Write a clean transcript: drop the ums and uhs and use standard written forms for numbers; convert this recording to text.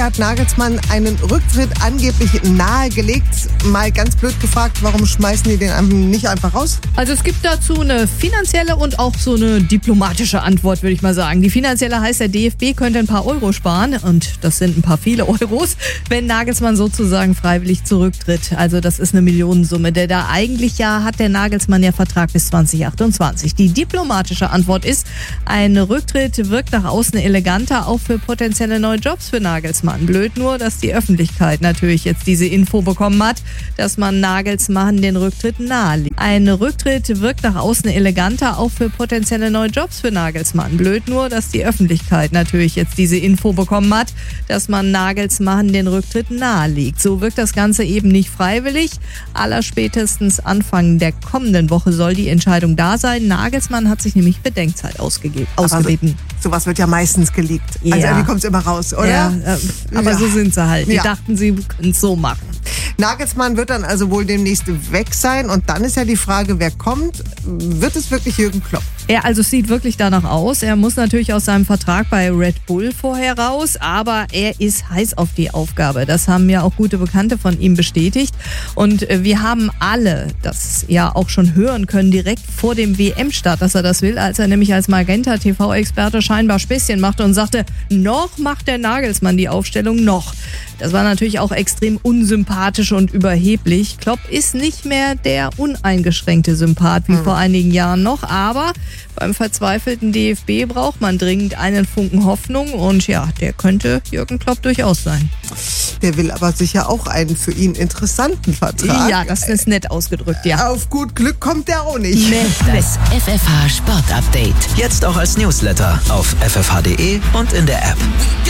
Hat Nagelsmann einen Rücktritt angeblich nahegelegt. Mal ganz blöd gefragt, warum schmeißen die den nicht einfach raus? Also es gibt dazu eine finanzielle und auch so eine diplomatische Antwort, würde ich mal sagen. Die finanzielle heißt, der DFB könnte ein paar Euro sparen und das sind ein paar viele Euros, wenn Nagelsmann sozusagen freiwillig zurücktritt. Also das ist eine Millionensumme. Eigentlich hat der Nagelsmann ja Vertrag bis 2028. Die diplomatische Antwort ist, ein Rücktritt wirkt nach außen eleganter, auch für potenzielle neue Jobs für Nagelsmann. Blöd nur, dass die Öffentlichkeit natürlich jetzt diese Info bekommen hat, dass man Nagelsmann den Rücktritt nahelegt. Ein Rücktritt wirkt nach außen eleganter, auch für potenzielle neue Jobs für Nagelsmann. Blöd nur, dass die Öffentlichkeit natürlich jetzt diese Info bekommen hat, dass man Nagelsmann den Rücktritt nahelegt. So wirkt das Ganze eben nicht freiwillig. Allerspätestens Anfang der kommenden Woche soll die Entscheidung da sein. Nagelsmann hat sich nämlich Bedenkzeit ausgebeten. Sowas wird ja meistens geleakt. Ja. Also irgendwie kommt es immer raus, oder? Ja, aber so sind sie halt. Die Ja. dachten, sie können es so machen. Nagelsmann wird dann also wohl demnächst weg sein. Und dann ist ja die Frage, wer kommt? Wird es wirklich Jürgen Klopp? Ja, also es sieht wirklich danach aus. Er muss natürlich aus seinem Vertrag bei Red Bull vorher raus, aber er ist heiß auf die Aufgabe. Das haben ja auch gute Bekannte von ihm bestätigt. Und wir haben alle das ja auch schon hören können, direkt vor dem WM-Start, dass er das will, als er nämlich als Magenta-TV-Experte scheinbar Späßchen machte und sagte, noch macht der Nagelsmann die Aufstellung, noch. Das war natürlich auch extrem unsympathisch und überheblich. Klopp ist nicht mehr der uneingeschränkte Sympath wie vor einigen Jahren noch, aber beim verzweifelten DFB braucht man dringend einen Funken Hoffnung und ja, der könnte Jürgen Klopp durchaus sein. Der will aber sicher auch einen für ihn interessanten Vertrag. Ja, das ist nett ausgedrückt, ja. Auf gut Glück kommt der auch nicht. Das FFH Sport Update. Jetzt auch als Newsletter auf ffh.de und in der App.